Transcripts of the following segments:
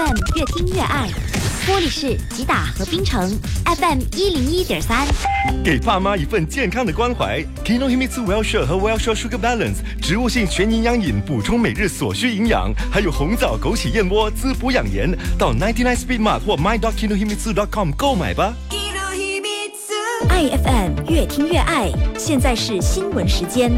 FM 越听越爱，玻璃市、吉打和槟城 FM 101.3， 给爸妈一份健康的关怀。Kinohimitsu Wellshore 和 Wellshore Sugar Balance 植物性全营养饮，补充每日所需营养，还有红枣枸杞燕窝滋补养颜。到99 Speed Mart 或 my.kinohimitsu.com 购买吧。 爱 FM 越听越爱，现在是新闻时间。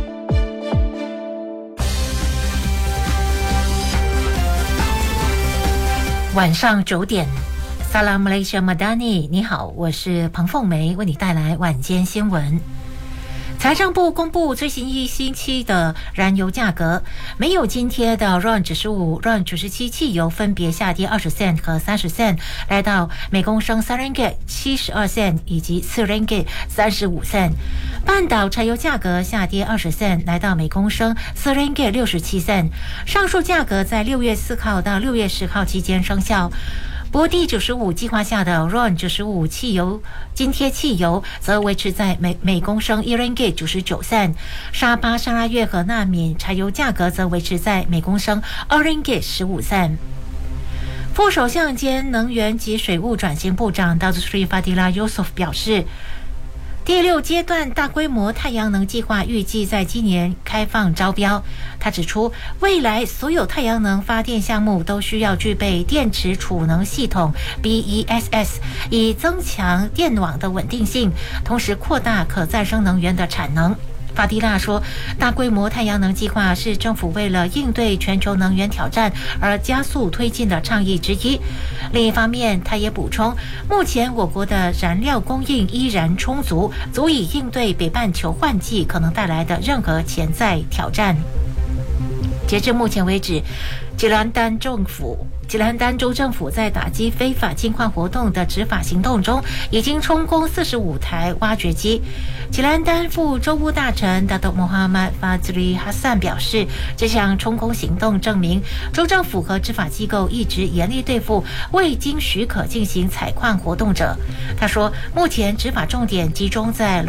晚上9点 Salam Malaysia Madani， 你好，我是彭凤梅，为你带来晚间新闻。财政部公布最新一星期的燃油价格，没有津贴的 RON 95、RON 97汽油分别下跌20 cent 和30 cent， 来到每公升3 ringgit 72 cent 以及4 ringgit 35 cent。半岛柴油价格下跌20 cent， 来到每公升4 ringgit 67 cent。上述价格在6月4号到6月10号期间生效。博地95计划下的 RON 95汽油津贴汽油则维持在每公升1 ringgit 99 cent， 沙巴、沙拉越和纳缅柴油价格则维持在每公升2 ringgit 15 cent。副首相兼能源及水务转型部长 Datuk Seri Fadillah Yusof 表示，第6阶段大规模太阳能计划预计在今年开放招标。他指出，未来所有太阳能发电项目都需要具备电池储能系统 BESS， 以增强电网的稳定性，同时扩大可再生能源的产能。法蒂拉说，大规模太阳能计划是政府为了应对全球能源挑战而加速推进的倡议之一。另一方面，他也补充，目前我国的燃料供应依然充足，足以应对北半球换季可能带来的任何潜在挑战。截至目前为止，吉兰丹州政府在打击非法金矿活动的执法行动中，已经充公45台挖掘机。吉兰丹副州务大臣 Datuk Muhammad Fazli Hassan 表示，这项充公行动证明州政府和执法机构一直严厉对付未经许可进行采矿活动者。他说，目前执法重点集中在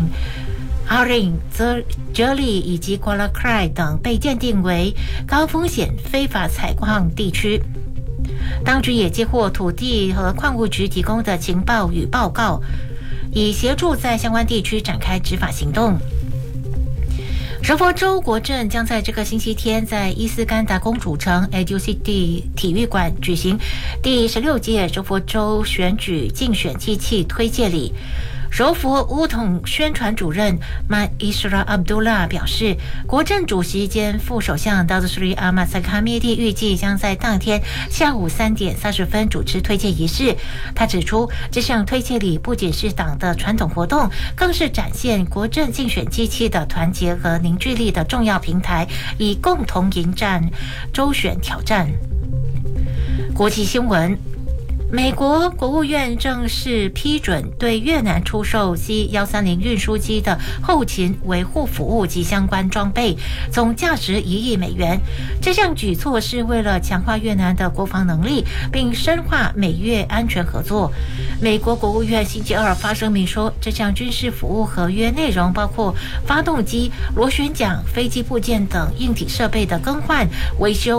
Lojing、Haring、Jeli 以及 Kuala Krai 等被鉴定为高风险非法采矿地区。当局也接获土地和矿务局提供的情报与报告，以协助在相关地区展开执法行动。柔佛州国政将在这个星期天在伊斯干达公主城 EduCity 体育馆举行第16届柔佛州选举竞选机器推介礼。柔佛乌统宣传主任 Mat Isra Abdullah 表示，国政主席兼副首相 Datuk Seri Ahmad Zahid Hamidi 预计将在当天下午3点30分主持推介仪式。他指出，这项推介礼不仅是党的传统活动，更是展现国政竞选机器的团结和凝聚力的重要平台，以共同迎战州选挑战。国际新闻，美国国务院正式批准对越南出售 C-130 运输机的后勤维护服务及相关装备，总价值1亿美元。这项举措是为了强化越南的国防能力，并深化美越安全合作。美国国务院星期二发声明说，这项军事服务合约内容包括发动机、螺旋桨、飞机部件等硬体设备的更换、维修